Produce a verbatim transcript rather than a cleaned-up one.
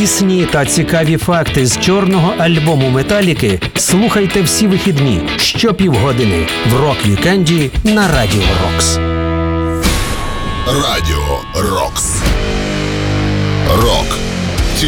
Пісні та цікаві факти з чорного альбому Металіки слухайте всі вихідні щопівгодини в Рок-вікенді на Радіо Рокс. Радіо Рокс. Рок